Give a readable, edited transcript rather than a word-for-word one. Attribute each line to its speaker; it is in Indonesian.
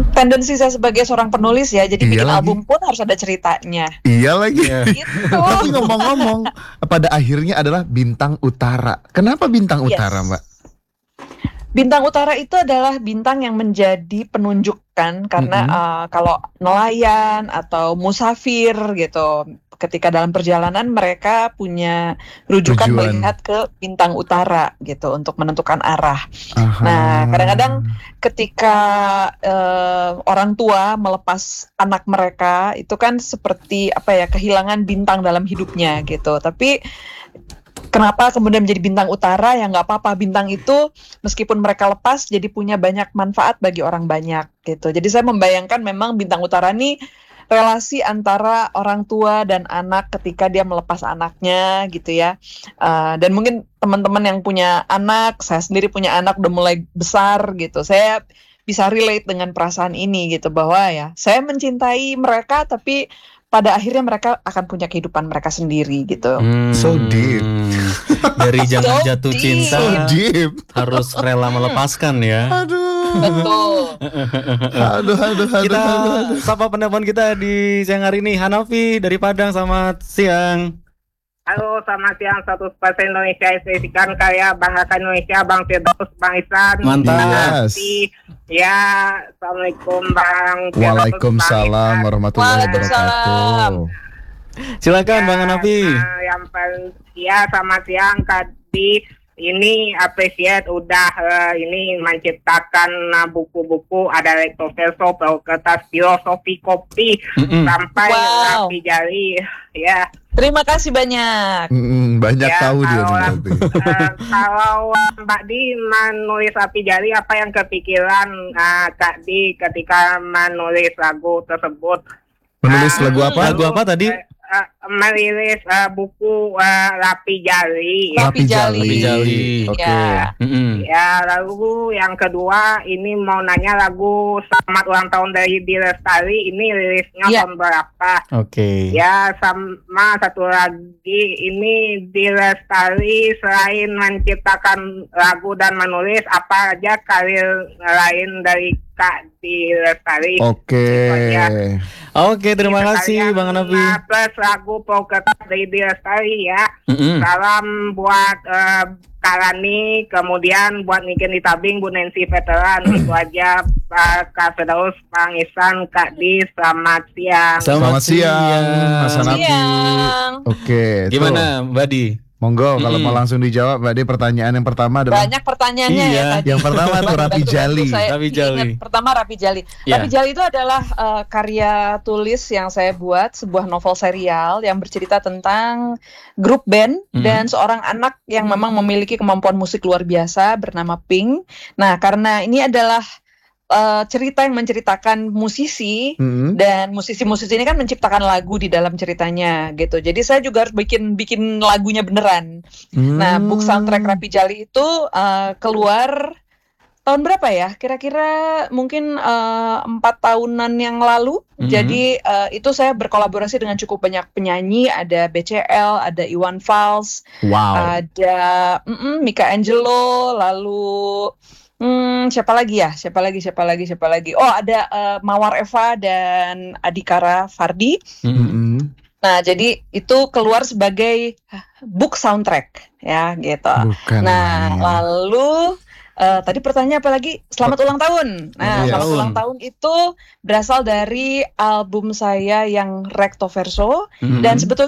Speaker 1: tendensi saya sebagai seorang penulis ya, jadi
Speaker 2: Iya
Speaker 1: bikin
Speaker 2: lagi.
Speaker 1: album pun harus ada ceritanya.
Speaker 2: Iya lagi.
Speaker 1: Gitu.
Speaker 2: Tapi ngomong-ngomong, pada akhirnya adalah Bintang Utara. Kenapa Bintang Utara, Mbak?
Speaker 1: Bintang Utara itu adalah bintang yang menjadi penunjukkan karena kalau nelayan atau musafir gitu, ketika dalam perjalanan mereka punya rujukan
Speaker 2: Tujuan.
Speaker 1: melihat ke bintang utara gitu untuk menentukan arah.
Speaker 2: Aha.
Speaker 1: Nah, kadang-kadang ketika orang tua melepas anak mereka itu kan seperti apa ya, kehilangan bintang dalam hidupnya gitu. Tapi kenapa kemudian menjadi bintang utara? Ya nggak apa-apa, bintang itu meskipun mereka lepas jadi punya banyak manfaat bagi orang banyak gitu. Jadi saya membayangkan memang bintang utara nih relasi antara orang tua dan anak ketika dia melepas anaknya gitu ya. Dan mungkin teman-teman yang punya anak, saya sendiri punya anak udah mulai besar gitu, saya bisa relate dengan perasaan ini gitu, bahwa ya saya mencintai mereka tapi pada akhirnya mereka akan punya kehidupan mereka sendiri gitu.
Speaker 2: So deep.
Speaker 3: Dari zaman
Speaker 1: So
Speaker 3: jatuh
Speaker 1: deep.
Speaker 3: cinta
Speaker 2: So deep.
Speaker 3: harus rela melepaskan ya.
Speaker 2: Aduh.
Speaker 1: Betul.
Speaker 2: Aduh.
Speaker 3: Kita sapa penelpon kita di siang hari ini, Hanafi dari Padang. Selamat siang.
Speaker 4: Halo, selamat siang. 100% Indonesia Estetisikan Karya, banggakan Indonesia, Bang Firdaus, Bang Ihsan.
Speaker 3: Mantap.
Speaker 2: Yes.
Speaker 4: Ya, Assalamualaikum Bang Firdaus,
Speaker 2: Waalaikumsalam
Speaker 4: Bang
Speaker 2: warahmatullahi
Speaker 1: Waalaikumsalam.
Speaker 2: wabarakatuh.
Speaker 3: Silakan Bang Hanafi.
Speaker 4: Yang paling ya, selamat siang Kadi. Ini appreciate udah ini menciptakan buku-buku, ada recto verso, kertas filosofi kopi, sampai
Speaker 1: Wow.
Speaker 4: Rapi Jali. Ya.
Speaker 1: Terima kasih banyak.
Speaker 2: Banyak
Speaker 4: Ya,
Speaker 2: tahu dia nih
Speaker 4: kalau-
Speaker 2: nanti.
Speaker 4: Kalau Mbak Di menulis Rapi Jali, apa yang kepikiran Kak Di ketika menulis lagu tersebut?
Speaker 2: Menulis lagu apa?
Speaker 3: Lagu apa tadi?
Speaker 4: Merilis buku Rapi Jali.
Speaker 1: Rapi Jali.
Speaker 3: Rapi Jali.
Speaker 2: Oke.
Speaker 1: Ya.
Speaker 4: Ya, lalu yang kedua ini mau nanya lagu Selamat Ulang Tahun dari Di Lestari, ini rilisnya
Speaker 1: Ya.
Speaker 4: tahun berapa?
Speaker 3: Oke.
Speaker 4: Ya, sama satu lagi, ini Di Lestari selain menciptakan lagu dan menulis, apa aja karir lain dari Kak Di Lestari?
Speaker 2: Oke.
Speaker 4: Itu aja.
Speaker 3: Oke, terima kasih
Speaker 4: Sekalian,
Speaker 3: Bang Hanafi.
Speaker 4: Plus lagu Poketas dari Di Lestari ya.
Speaker 3: Mm-mm.
Speaker 4: Salam buat Kak Rani, kemudian buat Niken di Tabing, Bu Nancy Veteran. Itu aja, Kak Firdaus, Bang Ihsan, Kak Di, selamat siang.
Speaker 2: Selamat siang, Mas Hanafi.
Speaker 1: Siang.
Speaker 2: Oke. tuh.
Speaker 3: Gimana Mbak Di?
Speaker 2: Monggo kalau mau langsung dijawab, Mbak De. Pertanyaan yang pertama adalah
Speaker 1: Banyak pertanyaannya
Speaker 3: Iya.
Speaker 1: ya tadi.
Speaker 2: Yang pertama tuh Rapi
Speaker 1: Bantu-bantu
Speaker 2: Jali.
Speaker 1: saya
Speaker 3: Rapi
Speaker 1: ingat.
Speaker 3: Jali.
Speaker 1: Pertama Rapi Jali.
Speaker 3: Ya.
Speaker 1: Rapi Jali itu adalah karya tulis yang saya buat, sebuah novel serial yang bercerita tentang grup band dan seorang anak yang memang memiliki kemampuan musik luar biasa bernama Pink. Nah, karena ini adalah cerita yang menceritakan musisi, dan musisi-musisi ini kan menciptakan lagu di dalam ceritanya gitu. Jadi saya juga harus bikin lagunya beneran. Nah, book soundtrack Rapi Jali itu keluar tahun berapa ya? Kira-kira mungkin 4 tahunan yang lalu. Jadi itu saya berkolaborasi dengan cukup banyak penyanyi. Ada BCL, ada Iwan Fals, ada Mika Angelo, lalu siapa lagi? Oh, ada Mawar Eva dan Adhikara Fardi. Nah, jadi itu keluar sebagai book soundtrack ya gitu.
Speaker 2: Bukan
Speaker 1: Nah,
Speaker 2: main.
Speaker 1: lalu tadi pertanyaan apa lagi? Selamat ulang tahun. Nah,
Speaker 2: Iya.
Speaker 1: selamat ulang tahun itu berasal dari album saya yang recto verso, dan sebetulnya